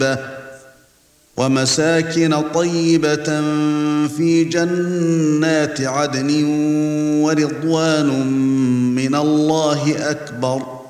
ومساكن طيبة في جنات عدن ورضوان من الله أكبر